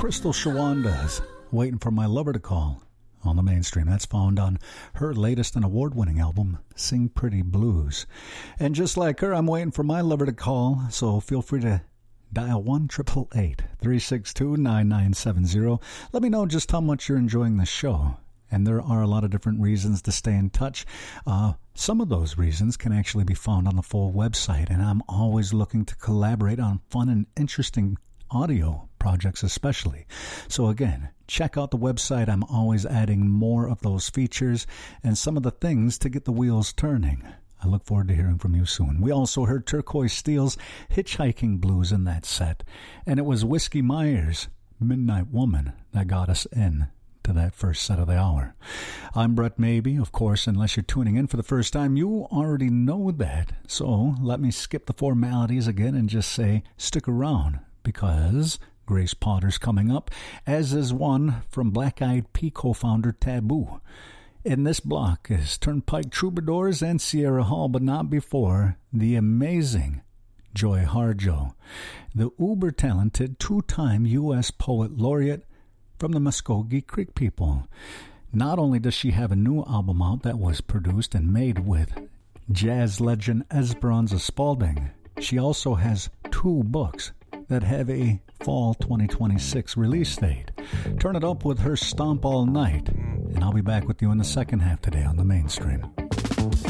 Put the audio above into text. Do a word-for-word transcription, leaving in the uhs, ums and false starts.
Crystal Shawanda's Waiting for My Lover to Call on the Mainstream. That's found on her latest and award-winning album, Sing Pretty Blues. And just like her, I'm waiting for my lover to call, so feel free to dial one eight eight eight, three six two, nine nine seven zero. Let me know just how much you're enjoying the show. And there are a lot of different reasons to stay in touch. Uh, some of those reasons can actually be found on the full website, and I'm always looking to collaborate on fun and interesting audio projects especially. So again, check out the website. I'm always adding more of those features and some of the things to get the wheels turning. I look forward to hearing from you soon. We also heard Turquoise Steel's Hitchhiking Blues in that set, and it was Whiskey Myers' Midnight Woman that got us in to that first set of the hour. I'm Brett Maybe. Of course, unless you're tuning in for the first time, you already know that. So let me skip the formalities again and just say stick around, because Grace Potter's coming up, as is one from Black Eyed Pea co-founder Taboo. In this block is Turnpike Troubadours and Sierra Hall, but not before the amazing Joy Harjo, the uber-talented two-time U S Poet Laureate from the Muskogee Creek people. Not only does she have a new album out that was produced and made with jazz legend Esperanza Spalding, she also has two books that have a fall twenty twenty-six release date. Turn it up with her Stomp All Night, and I'll be back with you in the second half today on the Mainstream.